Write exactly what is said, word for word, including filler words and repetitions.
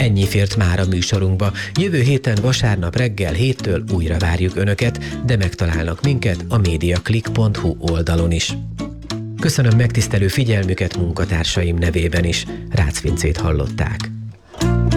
Ennyi fért már a műsorunkba. Jövő héten vasárnap reggel héttől újra várjuk Önöket, de megtalálnak minket a mediaclick pont hu oldalon is. Köszönöm megtisztelő figyelmüket munkatársaim nevében is. Rácz Vincét hallották.